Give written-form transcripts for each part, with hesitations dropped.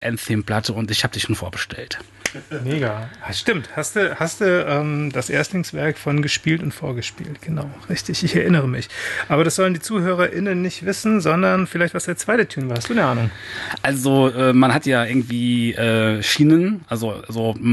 Anthem-Platte und ich habe die schon vorbestellt. Mega. Stimmt. Hast du das Erstlingswerk von gespielt und vorgespielt? Genau, richtig. Ich erinnere mich. Aber das sollen die ZuhörerInnen nicht wissen, sondern vielleicht, was der zweite Tune war. Hast du eine Ahnung? Also man hat ja irgendwie Schienen, also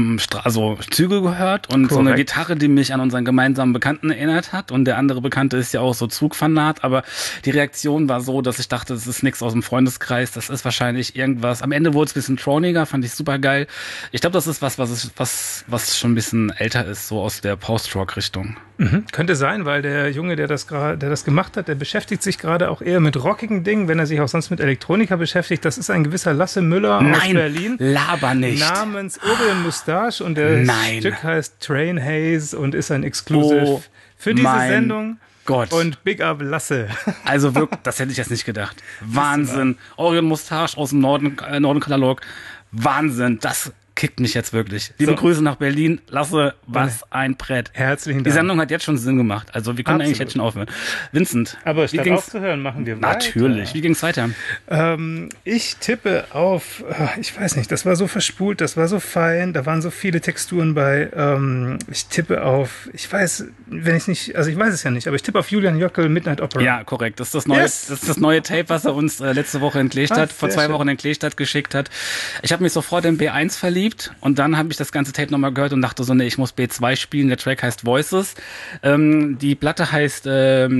Züge gehört und so eine Gitarre, die mich an unseren gemeinsamen Bekannten erinnert hat. Und der andere Bekannte ist ja auch so Zugfanat. Aber die Reaktion war so, dass ich dachte, das ist nichts aus dem Freundeskreis. Das ist wahrscheinlich irgendwas. Am Ende wurde es ein bisschen troniger, fand ich super geil. Ich glaube, das ist was schon ein bisschen älter ist, so aus der Post-Rock-Richtung. Mhm. Könnte sein, weil der Junge, der das gemacht hat, der beschäftigt sich gerade auch eher mit rockigen Dingen, wenn er sich auch sonst mit Elektronika beschäftigt. Das ist ein gewisser Lasse Müller aus Berlin. Laber nicht. Namens Orion Mustache und das Stück heißt Train Haze und ist ein Exclusive für diese Sendung. Gott. Und Big Up Lasse. Also wirklich, das hätte ich jetzt nicht gedacht. Wahnsinn. Orion Mustache aus dem Norden-Katalog. Wahnsinn. Das kickt mich jetzt wirklich. Liebe Grüße nach Berlin. Lasse, was ein Brett. Herzlichen Dank. Die Sendung hat jetzt schon Sinn gemacht. Also wir können eigentlich jetzt schon aufhören. Vincent. Aber statt aufzuhören, machen wir weiter. Natürlich. Wie ging's weiter? Ich tippe auf, ich weiß nicht, das war so verspult, das war so fein, da waren so viele Texturen bei. Ich tippe auf, ich weiß es ja nicht, aber ich tippe auf Julian Jöckel, Midnight Opera. Ja, korrekt. Das ist das neue, Das ist das neue Tape, was er uns letzte Woche entledigt hat, vor 2 Wochen entledigt hat, geschickt hat. Ich habe mich sofort in B1 verliebt und dann habe ich das ganze Tape nochmal gehört und dachte so, nee, ich muss B2 spielen. Der Track heißt Voices. Die Platte heißt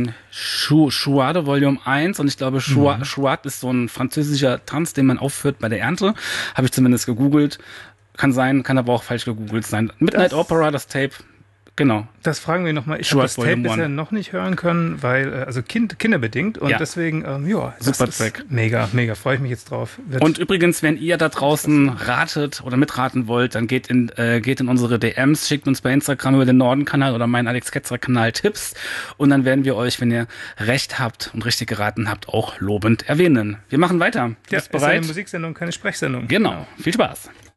Chouade Volume 1 und ich glaube, Chouade ist so ein französischer Tanz, den man aufführt bei der Ernte. Habe ich zumindest gegoogelt. Kann sein, kann aber auch falsch gegoogelt sein. Midnight Opera, das Tape. Genau. Das fragen wir nochmal. Ich habe das Tape bisher noch nicht hören können, weil, also kinderbedingt und deswegen, super Track. Mega, freue ich mich jetzt drauf. Und übrigens, wenn ihr da draußen ratet oder mitraten wollt, dann geht in unsere DMs, schickt uns bei Instagram über den Norden-Kanal oder meinen Alex Ketzer-Kanal Tipps und dann werden wir euch, wenn ihr recht habt und richtig geraten habt, auch lobend erwähnen. Wir machen weiter. Ja, ist eine Musiksendung, keine Sprechsendung. Genau. Viel Spaß.